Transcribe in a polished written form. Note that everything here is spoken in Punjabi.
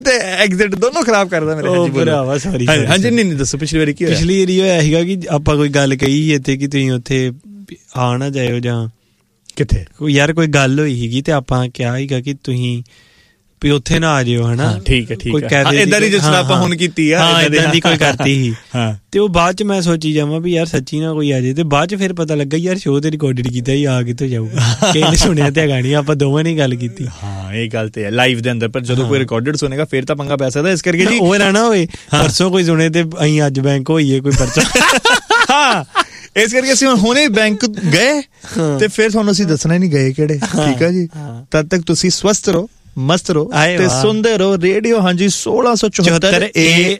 ਤੇ ਐਗਜ਼ਿਟ ਦੋਨੋਂ ਖਰਾਬ ਕਰਦਾ ਮੇਰੇ। ਭਰਾਵਾ ਸੌਰੀ। ਹਾਂਜੀ ਨਹੀਂ ਦੱਸੋ ਪਿਛਲੀ ਵਾਰੀ ਕੀ ਹੋਇਆ? ਪਿਛਲੀ ਵਾਰੀ ਹੋਇਆ ਸੀਗਾ ਕਿ ਆਪਾਂ ਕੋਈ ਗੱਲ ਕਹੀ ਇੱਥੇ ਕਿ ਤੁਸੀਂ ਉੱਥੇ ਆ ਨਾ ਜਾਇਓ ਜਾਂ ਕਿੱਥੇ ਯਾਰ ਕੋਈ ਗੱਲ ਹੋਈ ਸੀਗੀ ਤੇ ਆਪਾਂ ਕਿਹਾ ਸੀਗਾ ਕਿ ਤੁਸੀਂ ਵੀ ਉੱਥੇ ਨਾ ਆ ਜਿਓ ਹਨਾ। ਠੀਕ ਹੈ ਏਦਾਂ ਦੀ ਜਿਸ ਤਰ੍ਹਾਂ ਆਪਾਂ ਹੁਣ ਕੀਤੀ ਆ ਏਦਾਂ ਦੀ ਕੋਈ ਕਰਤੀ ਸੀ। ਤੇ ਉਹ ਬਾਅਦ ਚ ਮੈਂ ਸੋਚੀ ਜਾਵਾਂ ਵੀ ਯਾਰ ਸੱਚੀ ਨਾ ਕੋਈ ਆ ਜਾਏ ਤੇ ਬਾਅਦ ਚ ਫਿਰ ਪਤਾ ਲੱਗਾ ਯਾਰ ਸ਼ੋਅ ਤੇ ਰਿਕਾਰਡਡ ਕੀਤਾ ਹੀ ਆ ਕਿੱਥੋਂ ਜਾਊਗਾ। ਕਿਸੇ ਨੇ ਸੁਣਿਆ ਤੇ ਹੈਗਾ ਨਹੀਂ, ਆਪਾਂ ਦੋਵਾਂ ਨੇ ਗੱਲ ਕੀਤੀ। ਹਾਂ ਇਹ ਗੱਲ ਤੇ ਹੈ ਲਾਈਵ ਦੇ ਅੰਦਰ, ਪਰ ਜਦੋਂ ਕੋਈ ਰਿਕਾਰਡਡ ਸੁਣੇਗਾ ਫਿਰ ਤਾਂ ਪੰਗਾ ਪੈ ਸਕਦਾ। ਇਸ ਕਰਕੇ ਜੀ ਉਹ ਨਾ ਨਾ ਹੋਏ ਪਰਸੋਂ ਕੋਈ ਸੁਣੇ ਤੇ ਅਸੀਂ ਅੱਜ ਬੈਂਕ ਹੋਈਏ ਕੋਈ ਪਰਚਾ। ਹਾਂ ਇਸ ਕਰਕੇ ਅਸੀਂ ਹੁਣੇ ਬੈਂਕ ਗਏ ਤੇ ਫਿਰ ਤੁਹਾਨੂੰ ਅਸੀਂ ਦੱਸਣਾ ਹੀ ਨਹੀਂ ਗਏ ਕਿਹੜੇ। ਠੀਕ ਹੈ ਜੀ, ਤਦ ਤੱਕ ਤੁਸੀਂ ਸਵਸਥ ਰਹੋ, ਮਸਤ ਰਹੋ ਤੇ ਸੁਣਦੇ ਰਹੋ ਰੇਡੀਓ। ਹਾਂਜੀ 1674